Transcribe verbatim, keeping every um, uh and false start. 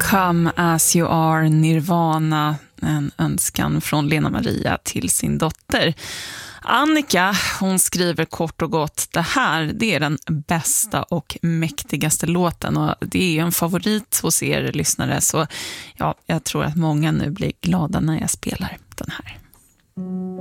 Come as you are, Nirvana, en önskan från Lena Maria till sin dotter. Annika, hon skriver kort och gott: det här, det är den bästa och mäktigaste låten, och det är en favorit hos er lyssnare, så ja, jag tror att många nu blir glada när jag spelar den här.